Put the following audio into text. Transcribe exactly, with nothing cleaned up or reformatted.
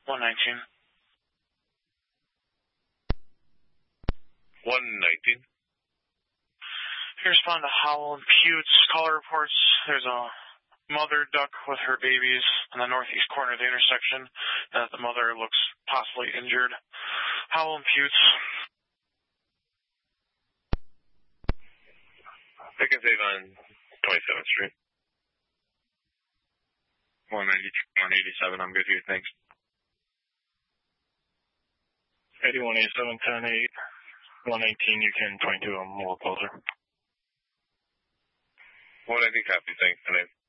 one nineteen. one nineteen. You respond to Howell and Putes. Caller reports there's a mother duck with her babies in the northeast corner of the intersection, and that the mother looks possibly injured. Howell and Putes. Pick and save on twenty-seventh Street. one ninety-two, one eighty-seven, I'm good here, thanks. eighty-one, eighty-seven, ten, eight, one eighteen, you can twenty-two, I'm a little closer. one nineteen copy, thanks, tonight.